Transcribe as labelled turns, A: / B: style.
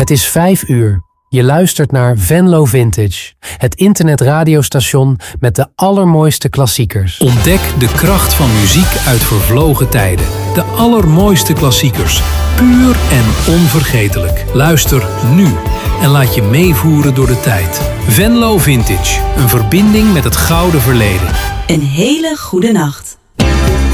A: Het is 5 uur. Je luistert naar Venlo Vintage, het internetradiostation met de allermooiste klassiekers.
B: Ontdek de kracht van muziek uit vervlogen tijden. De allermooiste klassiekers, puur en onvergetelijk. Luister nu en laat je meevoeren door de tijd. Venlo Vintage, een verbinding met het gouden verleden.
C: Een hele goede nacht.